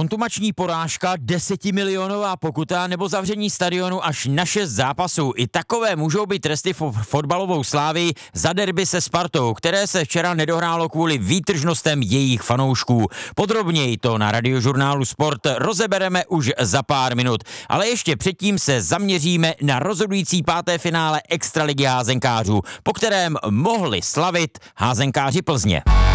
Kontumační porážka, 10milionová pokuta nebo zavření stadionu až na 6 zápasů. I takové můžou být tresty fotbalovou Slávii za derby se Spartou, které se včera nedohrálo kvůli výtržnostem jejich fanoušků. Podrobněji to na Radiožurnálu Sport rozebereme už za pár minut. Ale ještě předtím se zaměříme na rozhodující 5. finále Extraligy házenkářů, po kterém mohli slavit házenkáři Plzně.